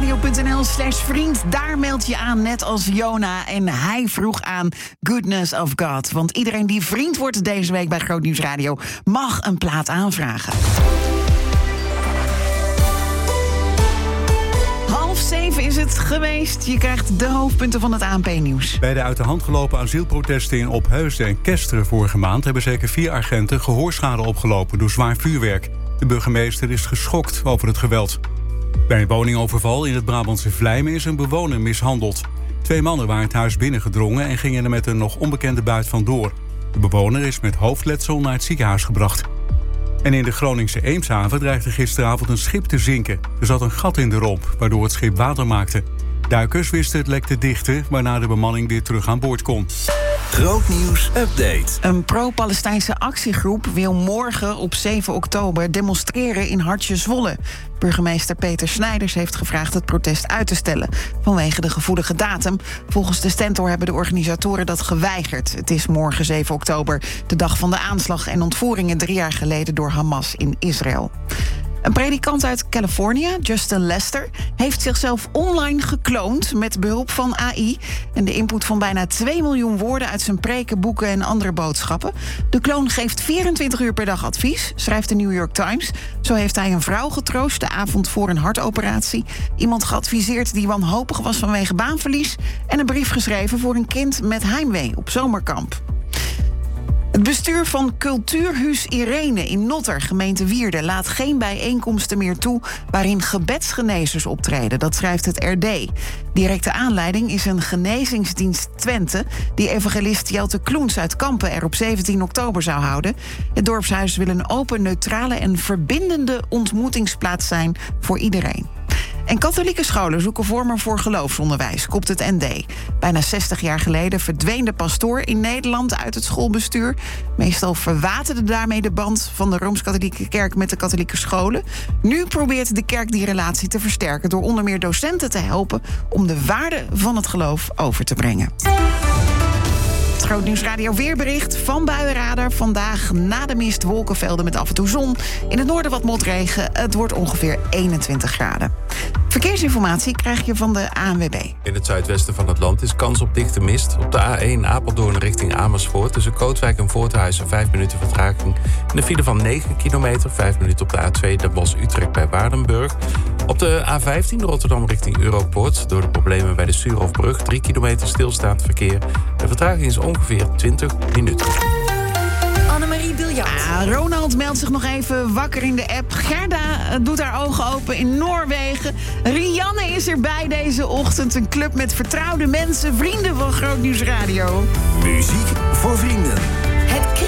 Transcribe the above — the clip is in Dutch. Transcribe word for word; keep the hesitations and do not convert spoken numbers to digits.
grootnieuwsradio.nl slash vriend. Daar meld je aan, net als Jona. En hij vroeg aan Goodness of God. Want iedereen die vriend wordt deze week bij Grootnieuws Radio mag een plaat aanvragen. Half zeven is het geweest. Je krijgt de hoofdpunten van het A N P-nieuws. Bij de uit de hand gelopen asielprotesten in Opheusden en Kesteren vorige maand hebben zeker vier agenten gehoorschade opgelopen door zwaar vuurwerk. De burgemeester is geschokt over het geweld. Bij een woningoverval in het Brabantse Vlijmen is een bewoner mishandeld. Twee mannen waren het huis binnengedrongen en gingen er met een nog onbekende buit vandoor. De bewoner is met hoofdletsel naar het ziekenhuis gebracht. En in de Groningse Eemshaven dreigde gisteravond een schip te zinken. Er zat een gat in de romp, waardoor het schip water maakte. Duikers wisten het lek te dichten, waarna de bemanning weer terug aan boord kon. Grootnieuws update. Een pro-Palestijnse actiegroep wil morgen op zeven oktober demonstreren in Hartje Zwolle. Burgemeester Peter Snijders heeft gevraagd het protest uit te stellen vanwege de gevoelige datum. Volgens de Stentor hebben de organisatoren dat geweigerd. Het is morgen zeven oktober, de dag van de aanslag en ontvoeringen drie jaar geleden door Hamas in Israël. Een predikant uit Californië, Justin Lester, heeft zichzelf online gekloond met behulp van A I en de input van bijna twee miljoen woorden uit zijn preken, boeken en andere boodschappen. De kloon geeft vierentwintig uur per dag advies, schrijft de New York Times. Zo heeft hij een vrouw getroost de avond voor een hartoperatie, iemand geadviseerd die wanhopig was vanwege baanverlies en een brief geschreven voor een kind met heimwee op zomerkamp. Het bestuur van Cultuurhuis Irene in Notter, gemeente Wierde, laat geen bijeenkomsten meer toe waarin gebedsgenezers optreden. Dat schrijft het R D. Directe aanleiding is een genezingsdienst Twente die evangelist Jelte Kloens uit Kampen er op zeventien oktober zou houden. Het dorpshuis wil een open, neutrale en verbindende ontmoetingsplaats zijn voor iedereen. En katholieke scholen zoeken vormen voor geloofsonderwijs, kopt het N D. Bijna zestig jaar geleden verdween de pastoor in Nederland uit het schoolbestuur. Meestal verwaterde daarmee de band van de Rooms-Katholieke Kerk met de katholieke scholen. Nu probeert de kerk die relatie te versterken door onder meer docenten te helpen om de waarde van het geloof over te brengen. Grootnieuws Radio weerbericht van Buienradar. Vandaag na de mist wolkenvelden met af en toe zon. In het noorden wat motregen. Het wordt ongeveer eenentwintig graden. Verkeersinformatie krijg je van de A N W B. In het zuidwesten van het land is kans op dichte mist. Op de A één Apeldoorn richting Amersfoort. Tussen Kootwijk en Voorthuizen vijf minuten vertraging. In de file van negen kilometer. vijf minuten op de A twee Den Bosch-Utrecht bij Waardenburg. Op de A vijftien Rotterdam richting Europoort. Door de problemen bij de Suurhofbrug drie kilometer stilstaand verkeer. De vertraging is ongeveer twintig minuten. Annemarie Biljart. Ah, Ronald meldt zich nog even wakker in de app. Gerda doet haar ogen open in Noorwegen. Rianne is erbij deze ochtend. Een club met vertrouwde mensen, vrienden van Grootnieuws Radio. Muziek voor vrienden.